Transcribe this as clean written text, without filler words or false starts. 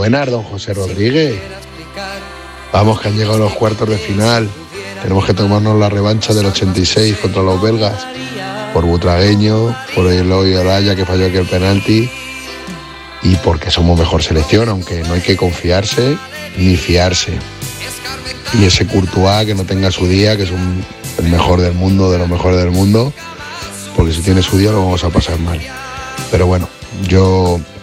buenas, don José Rodríguez. Vamos, que han llegado los cuartos de final. Tenemos que tomarnos la revancha del 86 contra los belgas. Por Butragueño, por Eloy Olaya, que falló aquí el penalti, y porque somos mejor selección, aunque no hay que confiarse ni fiarse. Y ese Courtois, que no tenga su día, que es el mejor del mundo, de los mejores del mundo, porque si tiene su día lo vamos a pasar mal. Pero bueno, yo